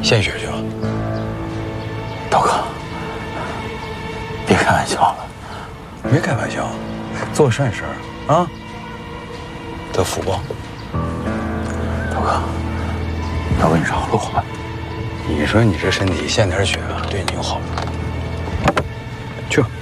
献血去了。 刀哥，别开玩笑了， 没开玩笑， 做善事啊， 得福报。 刀哥，要不你绕路吧？ 你说你这身体献点血啊，对你有好处。去吧。